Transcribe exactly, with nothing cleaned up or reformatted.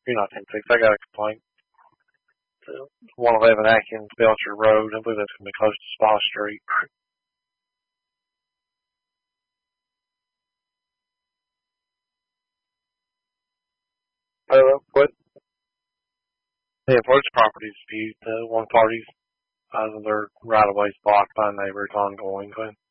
you're not ten six. I got a complaint. one eleven Atkins Belcher Road. I believe that's going to be close to Spa Street. Uh, what? Yeah, for its property dispute, uh, one party's either their right of way blocked by neighbors ongoing.